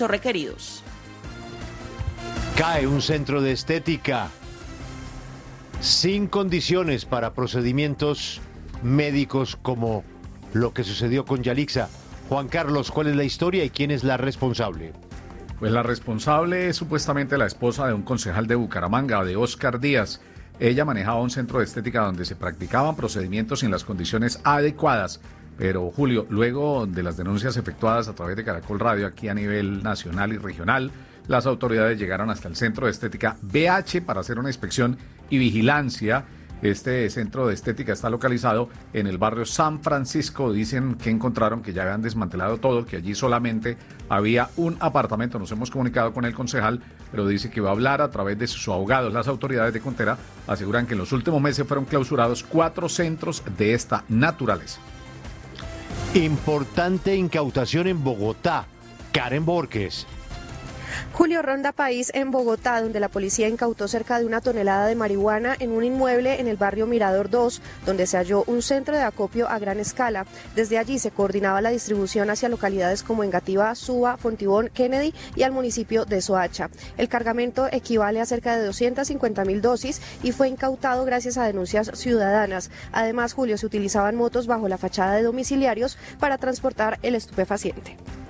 requeridos. Cae un centro de estética sin condiciones para procedimientos médicos como lo que sucedió con Yalixa. Juan Carlos, ¿cuál es la historia y quién es la responsable? Pues la responsable es supuestamente la esposa de un concejal de Bucaramanga, de Óscar Díaz. Ella manejaba un centro de estética donde se practicaban procedimientos en las condiciones adecuadas. Pero Julio, luego de las denuncias efectuadas a través de Caracol Radio aquí a nivel nacional y regional, las autoridades llegaron hasta el centro de estética BH para hacer una inspección y vigilancia. Este centro de estética está localizado en el barrio San Francisco. Dicen que encontraron que ya habían desmantelado todo, que allí solamente había un apartamento. Nos hemos comunicado con el concejal, pero dice que va a hablar a través de sus abogados. Las autoridades de Contera aseguran que en los últimos meses fueron clausurados 4 centros de esta naturaleza. Importante incautación en Bogotá. Karen Borges. Julio, ronda país en Bogotá, donde la policía incautó cerca de 1 tonelada de marihuana en un inmueble en el barrio Mirador 2, donde se halló un centro de acopio a gran escala. Desde allí se coordinaba la distribución hacia localidades como Engativá, Suba, Fontibón, Kennedy y al municipio de Soacha. El cargamento equivale a cerca de 250.000 dosis y fue incautado gracias a denuncias ciudadanas. Además, Julio, se utilizaban motos bajo la fachada de domiciliarios para transportar el estupefaciente.